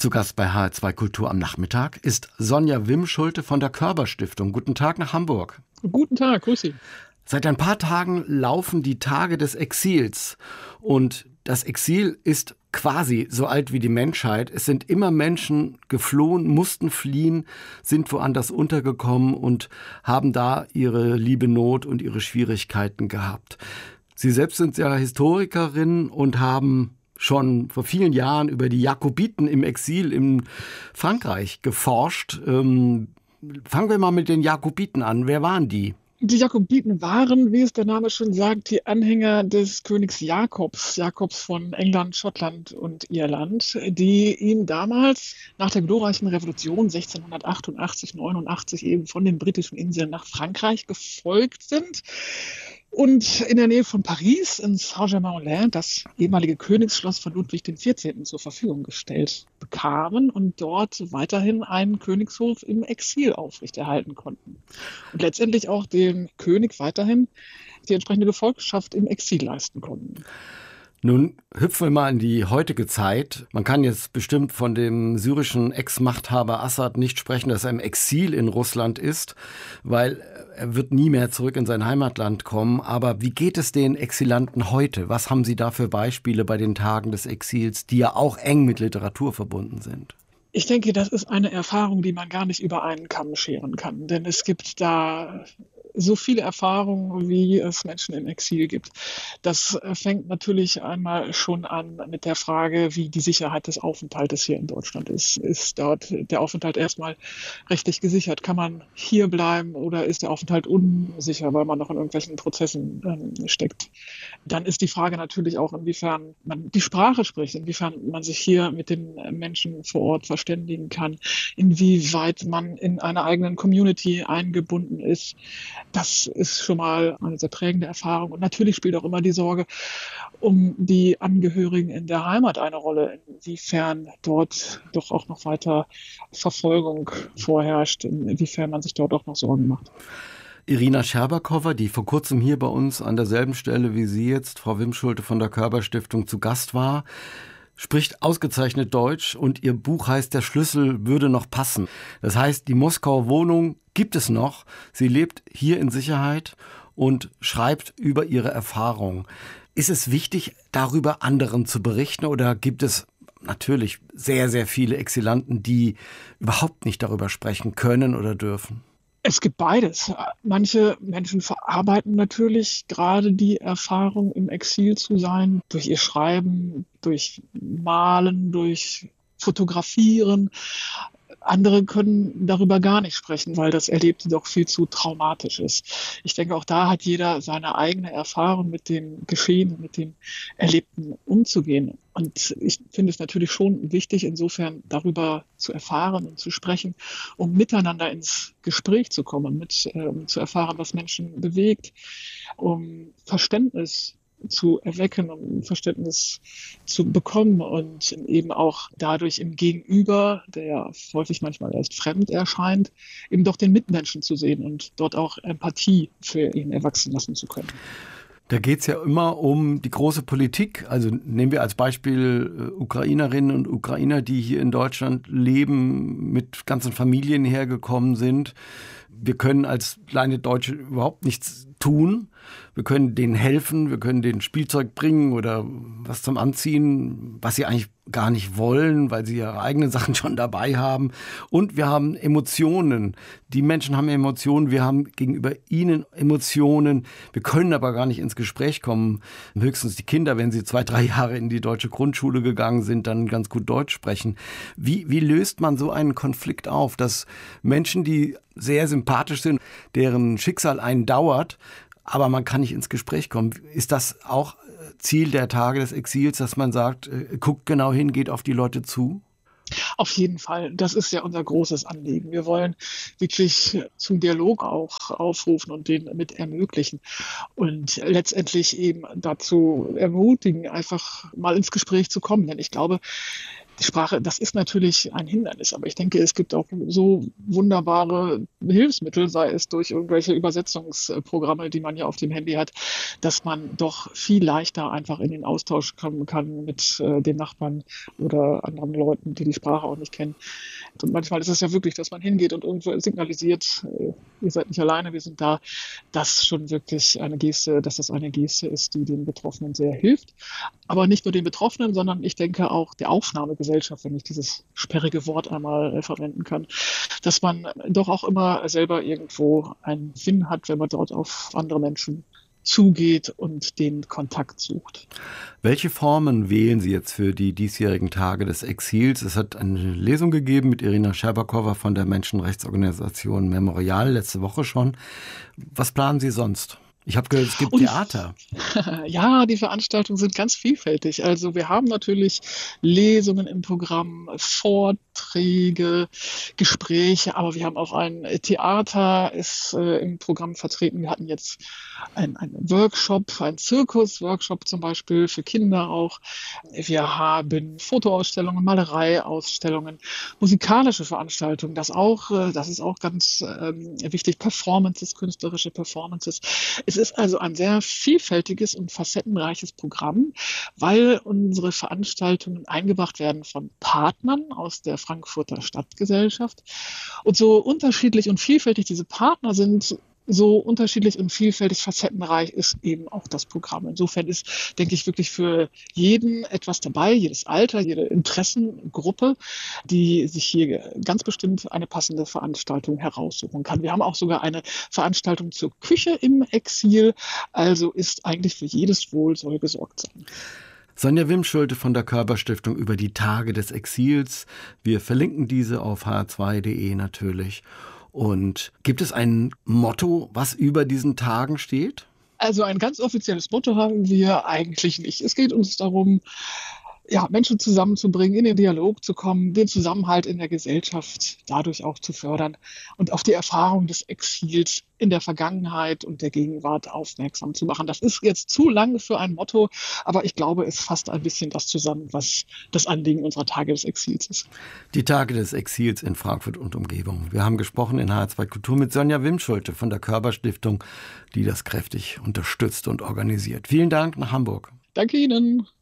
Zu Gast bei HR2 Kultur am Nachmittag ist Sonja Wimschulte von der Körber-Stiftung. Guten Tag nach Hamburg. Guten Tag, grüß Sie. Seit ein paar Tagen laufen die Tage des Exils. Und das Exil ist quasi so alt wie die Menschheit. Es sind immer Menschen geflohen, mussten fliehen, sind woanders untergekommen und haben da ihre liebe Not und ihre Schwierigkeiten gehabt. Sie selbst sind ja Historikerin und haben schon vor vielen Jahren über die Jakobiten im Exil in Frankreich geforscht. Fangen wir mal mit den Jakobiten an. Wer waren die? Die Jakobiten waren, wie es der Name schon sagt, die Anhänger des Königs Jakobs von England, Schottland und Irland, die ihm damals nach der glorreichen Revolution 1688, 89 eben von den britischen Inseln nach Frankreich gefolgt sind und in der Nähe von Paris in Saint-Germain-en-Laye das ehemalige Königsschloss von Ludwig XIV. Zur Verfügung gestellt bekamen und dort weiterhin einen Königshof im Exil aufrechterhalten konnten. Und letztendlich auch dem König weiterhin die entsprechende Gefolgschaft im Exil leisten konnten. Nun hüpfen wir mal in die heutige Zeit. Man kann jetzt bestimmt von dem syrischen Ex-Machthaber Assad nicht sprechen, dass er im Exil in Russland ist, weil er wird nie mehr zurück in sein Heimatland kommen. Aber wie geht es den Exilanten heute? Was haben Sie da für Beispiele bei den Tagen des Exils, die ja auch eng mit Literatur verbunden sind? Ich denke, das ist eine Erfahrung, die man gar nicht über einen Kamm scheren kann, denn es gibt da so viele Erfahrungen, wie es Menschen im Exil gibt. Das fängt natürlich einmal schon an mit der Frage, wie die Sicherheit des Aufenthaltes hier in Deutschland ist. Ist dort der Aufenthalt erstmal rechtlich gesichert? Kann man hier bleiben oder ist der Aufenthalt unsicher, weil man noch in irgendwelchen Prozessen steckt? Dann ist die Frage natürlich auch, inwiefern man die Sprache spricht, inwiefern man sich hier mit den Menschen vor Ort verständigen kann, inwieweit man in einer eigenen Community eingebunden ist. Das ist schon mal eine sehr prägende Erfahrung. Und natürlich spielt auch immer die Sorge um die Angehörigen in der Heimat eine Rolle, inwiefern dort doch auch noch weiter Verfolgung vorherrscht, inwiefern man sich dort auch noch Sorgen macht. Irina Scherbakowa, die vor kurzem hier bei uns an derselben Stelle wie Sie jetzt, Frau Wimschulte von der Körber-Stiftung, zu Gast war, spricht ausgezeichnet Deutsch und ihr Buch heißt Der Schlüssel würde noch passen. Das heißt, die Moskauer Wohnung gibt es noch. Sie lebt hier in Sicherheit und schreibt über ihre Erfahrung. Ist es wichtig, darüber anderen zu berichten oder gibt es natürlich sehr, sehr viele Exilanten, die überhaupt nicht darüber sprechen können oder dürfen? Es gibt beides. Manche Menschen verarbeiten natürlich gerade die Erfahrung, im Exil zu sein, durch ihr Schreiben, durch Malen, durch Fotografieren. Andere können darüber gar nicht sprechen, weil das Erlebte doch viel zu traumatisch ist. Ich denke, auch da hat jeder seine eigene Erfahrung mit dem Geschehen, mit dem Erlebten umzugehen. Und ich finde es natürlich schon wichtig, insofern darüber zu erfahren und zu sprechen, um miteinander ins Gespräch zu kommen, zu erfahren, was Menschen bewegt, um Verständnis zu erwecken, um Verständnis zu bekommen und eben auch dadurch im Gegenüber, der ja häufig manchmal erst fremd erscheint, eben doch den Mitmenschen zu sehen und dort auch Empathie für ihn erwachsen lassen zu können. Da geht es ja immer um die große Politik. Also nehmen wir als Beispiel Ukrainerinnen und Ukrainer, die hier in Deutschland leben, mit ganzen Familien hergekommen sind. Wir können als kleine Deutsche überhaupt nichts tun. Wir können denen helfen, wir können denen Spielzeug bringen oder was zum Anziehen, was sie eigentlich gar nicht wollen, weil sie ihre eigenen Sachen schon dabei haben. Und wir haben Emotionen. Die Menschen haben Emotionen, wir haben gegenüber ihnen Emotionen. Wir können aber gar nicht ins Gespräch kommen. Höchstens die Kinder, wenn sie 2-3 Jahre in die deutsche Grundschule gegangen sind, dann ganz gut Deutsch sprechen. Wie löst man so einen Konflikt auf, dass Menschen, die sehr sympathisch sind, deren Schicksal einen dauert, aber man kann nicht ins Gespräch kommen. Ist das auch Ziel der Tage des Exils, dass man sagt, guckt genau hin, geht auf die Leute zu? Auf jeden Fall. Das ist ja unser großes Anliegen. Wir wollen wirklich zum Dialog auch aufrufen und den mit ermöglichen und letztendlich eben dazu ermutigen, einfach mal ins Gespräch zu kommen. Denn ich glaube, Die Sprache, das ist natürlich ein Hindernis, aber ich denke, es gibt auch so wunderbare Hilfsmittel, sei es durch irgendwelche Übersetzungsprogramme, die man ja auf dem Handy hat, dass man doch viel leichter einfach in den Austausch kommen kann mit den Nachbarn oder anderen Leuten, die die Sprache auch nicht kennen. Und manchmal ist es ja wirklich, dass man hingeht und irgendwo signalisiert, ihr seid nicht alleine, wir sind da. Das schon wirklich eine Geste, dass das eine Geste ist, die den Betroffenen sehr hilft. Aber nicht nur den Betroffenen, sondern ich denke auch der Aufnahmegesellschaft, wenn ich dieses sperrige Wort einmal verwenden kann, dass man doch auch immer selber irgendwo einen Sinn hat, wenn man dort auf andere Menschen zugeht und den Kontakt sucht. Welche Formen wählen Sie jetzt für die diesjährigen Tage des Exils? Es hat eine Lesung gegeben mit Irina Scherbakowa von der Menschenrechtsorganisation Memorial letzte Woche schon. Was planen Sie sonst? Ich habe gehört, es gibt Theater. Ja, die Veranstaltungen sind ganz vielfältig. Also wir haben natürlich Lesungen im Programm, Vorträge, Gespräche, aber wir haben auch ein Theater ist im Programm vertreten. Wir hatten jetzt einen Workshop, einen Zirkus-Workshop zum Beispiel für Kinder auch. Wir haben Fotoausstellungen, Malereiausstellungen, musikalische Veranstaltungen. Das ist auch ganz wichtig. Performances, künstlerische Performances. Es ist also ein sehr vielfältiges und facettenreiches Programm, weil unsere Veranstaltungen eingebracht werden von Partnern aus der Frankfurter Stadtgesellschaft. Und so unterschiedlich und vielfältig diese Partner sind, so unterschiedlich und vielfältig facettenreich ist eben auch das Programm. Insofern ist, denke ich, wirklich für jeden etwas dabei, jedes Alter, jede Interessengruppe, die sich hier ganz bestimmt eine passende Veranstaltung heraussuchen kann. Wir haben auch sogar eine Veranstaltung zur Küche im Exil, also ist eigentlich für jedes Wohl soll gesorgt sein. Sonja Wimschulte von der Körber-Stiftung über die Tage des Exils. Wir verlinken diese auf hr2.de natürlich. Und gibt es ein Motto, was über diesen Tagen steht? Also ein ganz offizielles Motto haben wir eigentlich nicht. Es geht uns darum, ja, Menschen zusammenzubringen, in den Dialog zu kommen, den Zusammenhalt in der Gesellschaft dadurch auch zu fördern und auf die Erfahrung des Exils in der Vergangenheit und der Gegenwart aufmerksam zu machen. Das ist jetzt zu lang für ein Motto, aber ich glaube, es fasst ein bisschen das zusammen, was das Anliegen unserer Tage des Exils ist. Die Tage des Exils in Frankfurt und Umgebung. Wir haben gesprochen in HR2 Kultur mit Sonja Wimschulte von der Körber-Stiftung, die das kräftig unterstützt und organisiert. Vielen Dank nach Hamburg. Danke Ihnen.